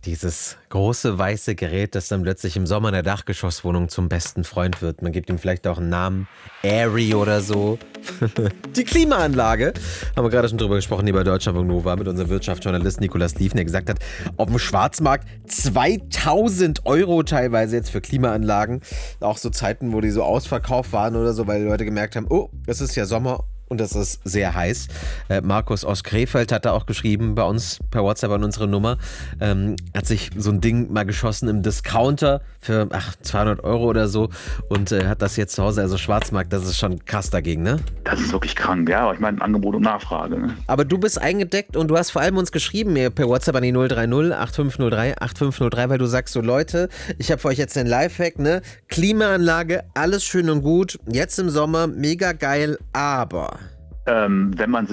dieses große weiße Gerät, das dann plötzlich im Sommer in der Dachgeschosswohnung zum besten Freund wird. Man gibt ihm vielleicht auch einen Namen, Airy oder so. Die Klimaanlage, haben wir gerade schon drüber gesprochen, die bei Deutschlandfunk Nova mit unserem Wirtschaftsjournalist Nikolaus Lieven, der gesagt hat, auf dem Schwarzmarkt 2000 € teilweise jetzt für Klimaanlagen. Auch so Zeiten, wo die so ausverkauft waren oder so, weil die Leute gemerkt haben, oh, es ist ja Sommer. Und das ist sehr heiß. Markus aus Krefeld hat da auch geschrieben bei uns per WhatsApp an unsere Nummer. Hat sich so ein Ding mal geschossen im Discounter für 200 € oder so und hat das jetzt zu Hause. Also Schwarzmarkt, das ist schon krass dagegen, ne? Das ist wirklich krank, ja. Aber ich meine Angebot und Nachfrage. Ne? Aber du bist eingedeckt und du hast vor allem uns geschrieben per WhatsApp an die 030 8503 8503, weil du sagst so, Leute, ich habe für euch jetzt den Lifehack, ne? Klimaanlage, alles schön und gut. Jetzt im Sommer, mega geil, aber... Wenn man